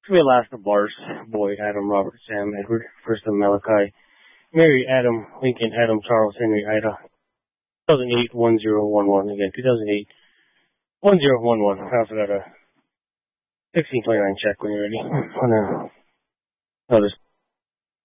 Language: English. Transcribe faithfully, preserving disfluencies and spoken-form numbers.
To be last of bars. Boyd, Adam, Robert, Sam, Edward, First of Malachi, Mary, Adam, Lincoln, Adam, Charles, Henry, Ida. two thousand eight, one zero one one. Again, two thousand eight, one zero one one. I also got a sixteen twenty-nine check when you're ready. On a, oh, this